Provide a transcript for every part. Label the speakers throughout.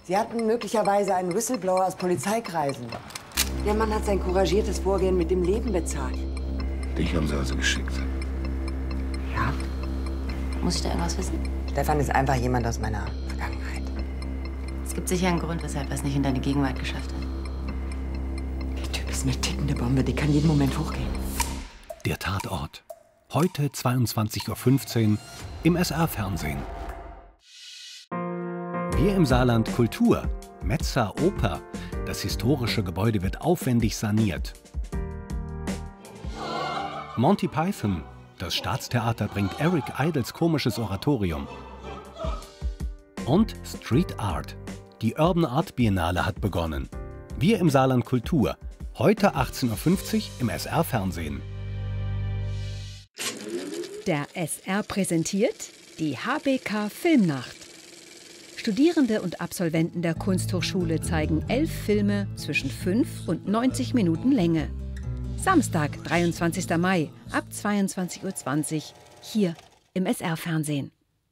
Speaker 1: Sie hatten möglicherweise einen Whistleblower aus Polizeikreisen. Der Mann hat sein couragiertes Vorgehen mit dem Leben bezahlt.
Speaker 2: Dich haben sie also geschickt.
Speaker 1: Ja.
Speaker 3: Muss ich da irgendwas wissen?
Speaker 1: Stefan ist einfach jemand aus meiner Vergangenheit.
Speaker 3: Es gibt sicher einen Grund, weshalb er es nicht in deine Gegenwart geschafft hat.
Speaker 1: Der Typ ist eine tickende Bombe, die kann jeden Moment hochgehen.
Speaker 4: Der Tatort. Heute 22:15 Uhr im SR-Fernsehen. Wir im Saarland Kultur. Metzer Oper. Das historische Gebäude wird aufwendig saniert. Monty Python. Das Staatstheater bringt Eric Idles komisches Oratorium. Und Street Art. Die Urban Art Biennale hat begonnen. Wir im Saarland Kultur. Heute 18:50 Uhr im SR-Fernsehen.
Speaker 5: Der SR präsentiert die HBK Filmnacht. Studierende und Absolventen der Kunsthochschule zeigen 11 Filme zwischen 5 und 90 Minuten Länge. Samstag, 23. Mai, ab 22:20 Uhr, hier im SR-Fernsehen.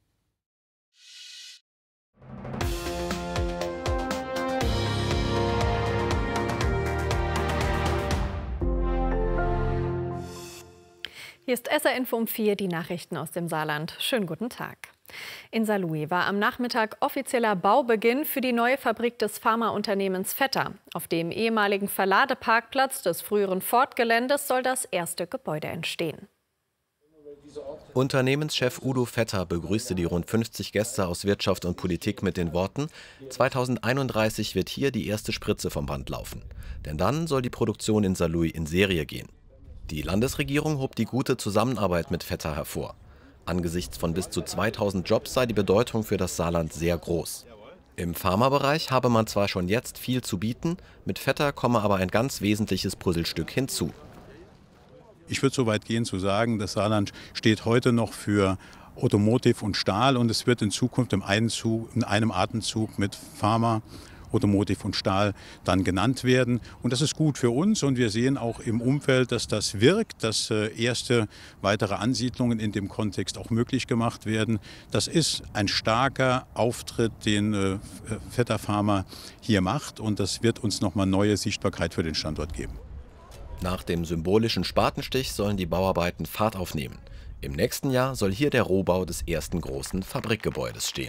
Speaker 6: Hier ist SR Info um 4, die Nachrichten aus dem Saarland. Schönen guten Tag. In Saarlouis war am Nachmittag offizieller Baubeginn für die neue Fabrik des Pharmaunternehmens Vetter. Auf dem ehemaligen Verladeparkplatz des früheren Ford-Geländes soll das erste Gebäude entstehen.
Speaker 7: Unternehmenschef Udo Vetter begrüßte die rund 50 Gäste aus Wirtschaft und Politik mit den Worten: 2031 wird hier die erste Spritze vom Band laufen. Denn dann soll die Produktion in Saarlouis in Serie gehen. Die Landesregierung hob die gute Zusammenarbeit mit Vetter hervor. Angesichts von bis zu 2000 Jobs sei die Bedeutung für das Saarland sehr groß. Im Pharmabereich habe man zwar schon jetzt viel zu bieten, mit Vetter komme aber ein ganz wesentliches Puzzlestück hinzu.
Speaker 8: Ich würde so weit gehen zu sagen, das Saarland steht heute noch für Automotive und Stahl und es wird in Zukunft in einem Atemzug mit Pharma, Automotive und Stahl dann genannt werden. Und das ist gut für uns und wir sehen auch im Umfeld, dass das wirkt, dass erste weitere Ansiedlungen in dem Kontext auch möglich gemacht werden. Das ist ein starker Auftritt, den Vetter Pharma hier macht und das wird uns nochmal neue Sichtbarkeit für den Standort geben.
Speaker 7: Nach dem symbolischen Spatenstich sollen die Bauarbeiten Fahrt aufnehmen. Im nächsten Jahr soll hier der Rohbau des ersten großen Fabrikgebäudes stehen.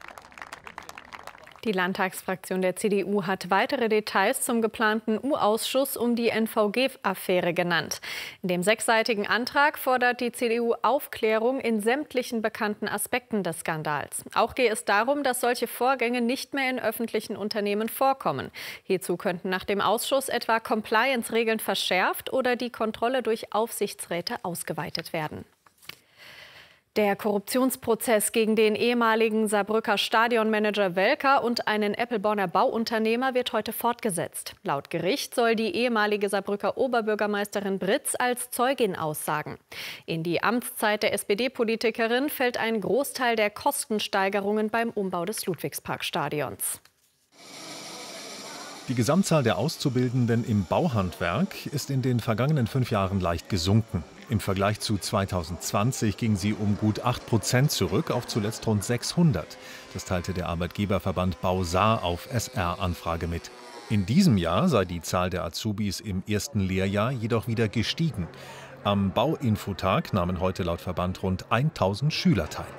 Speaker 6: Die Landtagsfraktion der CDU hat weitere Details zum geplanten U-Ausschuss um die NVG-Affäre genannt. In dem 6-seitigen Antrag fordert die CDU Aufklärung in sämtlichen bekannten Aspekten des Skandals. Auch gehe es darum, dass solche Vorgänge nicht mehr in öffentlichen Unternehmen vorkommen. Hierzu könnten nach dem Ausschuss etwa Compliance-Regeln verschärft oder die Kontrolle durch Aufsichtsräte ausgeweitet werden. Der Korruptionsprozess gegen den ehemaligen Saarbrücker Stadionmanager Welker und einen Eppelborner Bauunternehmer wird heute fortgesetzt. Laut Gericht soll die ehemalige Saarbrücker Oberbürgermeisterin Britz als Zeugin aussagen. In die Amtszeit der SPD-Politikerin fällt ein Großteil der Kostensteigerungen beim Umbau des Ludwigsparkstadions.
Speaker 9: Die Gesamtzahl der Auszubildenden im Bauhandwerk ist in den vergangenen 5 Jahren leicht gesunken. Im Vergleich zu 2020 ging sie um gut 8% zurück auf zuletzt rund 600. Das teilte der Arbeitgeberverband Bau Saar auf SR-Anfrage mit. In diesem Jahr sei die Zahl der Azubis im ersten Lehrjahr jedoch wieder gestiegen. Am Bauinfotag nahmen heute laut Verband rund 1000 Schüler teil.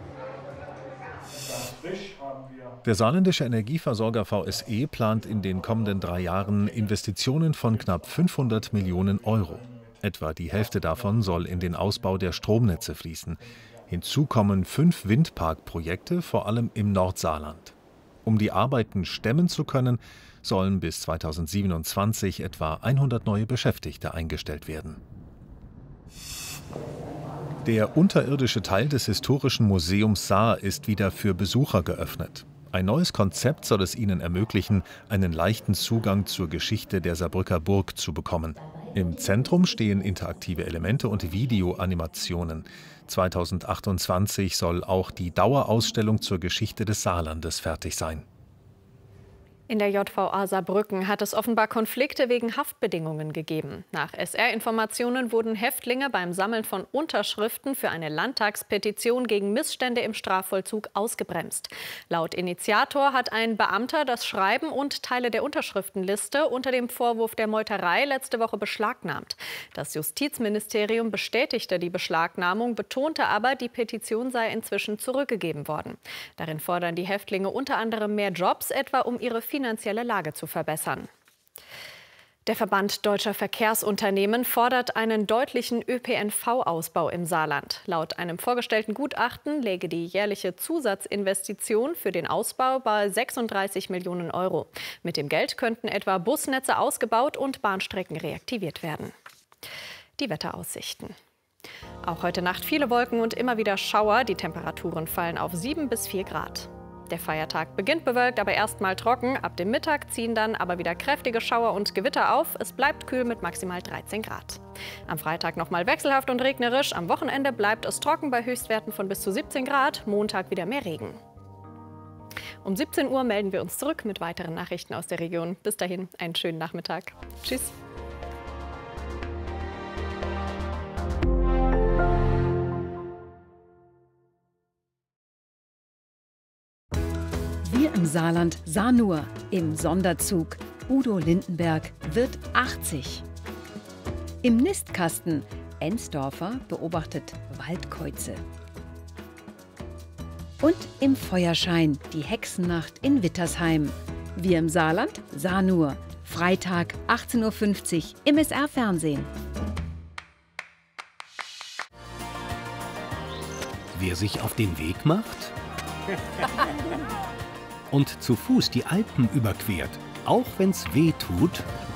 Speaker 9: Der saarländische Energieversorger VSE plant in den kommenden 3 Jahren Investitionen von knapp 500 Millionen Euro. Etwa die Hälfte davon soll in den Ausbau der Stromnetze fließen. Hinzu kommen 5 Windparkprojekte, vor allem im Nordsaarland. Um die Arbeiten stemmen zu können, sollen bis 2027 etwa 100 neue Beschäftigte eingestellt werden. Der unterirdische Teil des Historischen Museums Saar ist wieder für Besucher geöffnet. Ein neues Konzept soll es ihnen ermöglichen, einen leichten Zugang zur Geschichte der Saarbrücker Burg zu bekommen. Im Zentrum stehen interaktive Elemente und Videoanimationen. 2028 soll auch die Dauerausstellung zur Geschichte des Saarlandes fertig sein.
Speaker 6: In der JVA Saarbrücken hat es offenbar Konflikte wegen Haftbedingungen gegeben. Nach SR-Informationen wurden Häftlinge beim Sammeln von Unterschriften für eine Landtagspetition gegen Missstände im Strafvollzug ausgebremst. Laut Initiator hat ein Beamter das Schreiben und Teile der Unterschriftenliste unter dem Vorwurf der Meuterei letzte Woche beschlagnahmt. Das Justizministerium bestätigte die Beschlagnahmung, betonte aber, die Petition sei inzwischen zurückgegeben worden. Darin fordern die Häftlinge unter anderem mehr Jobs, etwa um ihre finanzielle Lage zu verbessern. Der Verband Deutscher Verkehrsunternehmen fordert einen deutlichen ÖPNV-Ausbau im Saarland. Laut einem vorgestellten Gutachten läge die jährliche Zusatzinvestition für den Ausbau bei 36 Millionen Euro. Mit dem Geld könnten etwa Busnetze ausgebaut und Bahnstrecken reaktiviert werden. Die Wetteraussichten. Auch heute Nacht viele Wolken und immer wieder Schauer. Die Temperaturen fallen auf 7 bis 4 Grad. Der Feiertag beginnt bewölkt, aber erstmal trocken. Ab dem Mittag ziehen dann aber wieder kräftige Schauer und Gewitter auf. Es bleibt kühl mit maximal 13 Grad. Am Freitag nochmal wechselhaft und regnerisch. Am Wochenende bleibt es trocken bei Höchstwerten von bis zu 17 Grad. Montag wieder mehr Regen. Um 17 Uhr melden wir uns zurück mit weiteren Nachrichten aus der Region. Bis dahin einen schönen Nachmittag. Tschüss.
Speaker 5: Wir im Saarland sah nur im Sonderzug. Udo Lindenberg wird 80. Im Nistkasten Ensdorfer beobachtet Waldkäuze. Und im Feuerschein die Hexennacht in Wittersheim. Wir im Saarland sah nur. Freitag 18:50 Uhr im SR-Fernsehen.
Speaker 4: Wer sich auf den Weg macht und zu Fuß die Alpen überquert, auch wenn's weh tut,